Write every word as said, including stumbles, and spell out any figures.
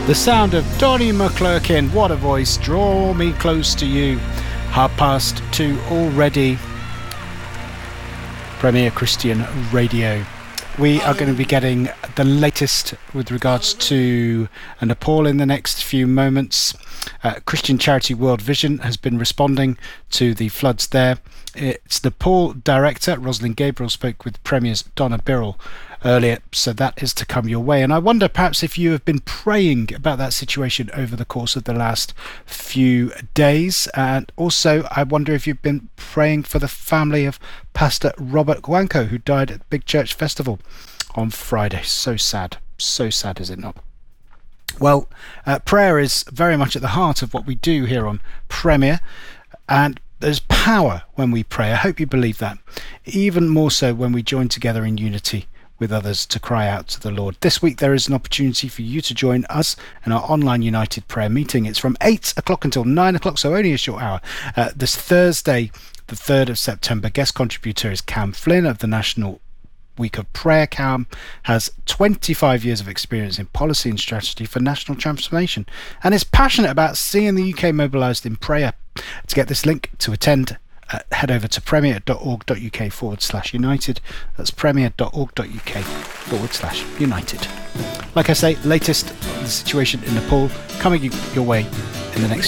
The sound of Donnie McClurkin. What a voice. Draw me close to you. Half past two already. Premier Christian Radio. We are going to be getting the latest with regards to Nepal in the next few moments. Uh, Christian charity World Vision has been responding to the floods there. Its Nepal director, Rosalind Gabriel, spoke with Premier's Donna Birrell earlier, so that is to come your way. And I wonder perhaps if you have been praying about that situation over the course of the last few days. And also, I wonder if you've been praying for the family of Pastor Robert Guanco, who died at Big Church Festival on Friday. So sad. So sad, is it not? Well, uh, prayer is very much at the heart of what we do here on Premier, and there's power when we pray. I hope you believe that. Even more so when we join together in unity with others to cry out to the Lord. This week there is an opportunity for you to join us in our online United Prayer meeting. It's from eight o'clock until nine o'clock, so only a short hour. Uh, this Thursday, the third of September, guest contributor is Cam Flynn of the National Week of Prayer. Cam has twenty-five years of experience in policy and strategy for national transformation and is passionate about seeing the U K mobilised in prayer. To get this link to attend, Uh, head over to premier.org.uk forward slash united. That's premier.org.uk forward slash united. Like I say, latest on the situation in Nepal coming your way in the next